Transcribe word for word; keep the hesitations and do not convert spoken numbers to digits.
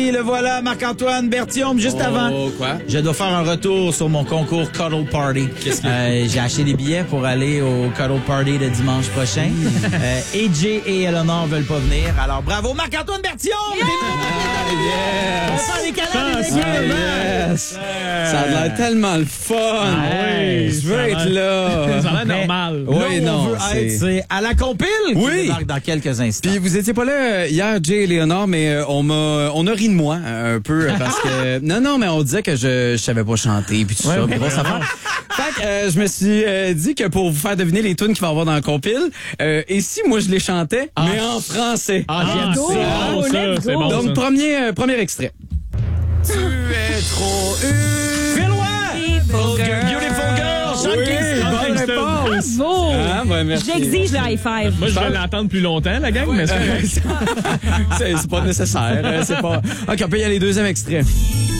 merci, le voilà, Marc-Antoine Berthiaume. Juste Oh, avant, quoi? je dois faire un retour sur mon concours Cuddle Party. Qu'est-ce que- Euh, j'ai acheté des billets pour aller au Cuddle Party de dimanche prochain. euh, A J et Eleanor veulent pas venir. Alors, bravo, Marc-Antoine Berthiaume! Ah, On va yes! faire des câlins, des Ah, équipes. yes! Ça a l'air tellement le fun! oui, Je veux ça a être l'air- là! Ça a l'air Mais normal. là Oui, où non, on veut c'est- être, c'est à la compile qui Oui. débarque dans quelques instants. Puis vous étiez pas là euh, hier, Jay et Léonard, mais euh, on m'a on a ri de moi euh, un peu euh, parce que non non mais on disait que je, je savais pas chanter puis tout ça, grosse affaire. Fait que euh, je me suis euh, dit que pour vous faire deviner les tunes qu'il va y avoir dans la compile, euh, et si moi je les chantais mais en français. Ah, j'aime go! ça. C'est bon, ça. Let's C'est go! bon, Donc ça. premier euh, premier extrait. Tu es trop une Phil White! Beautiful girl! Sean Oui, Kingston. bonne Kingston. réponse. Bravo! Ah, ouais, merci. J'exige le high five. Moi, je vais l'entendre plus longtemps, la gang, mais c'est Euh, c'est c'est pas nécessaire. euh, C'est pas. OK, on peut y aller deuxième extrait.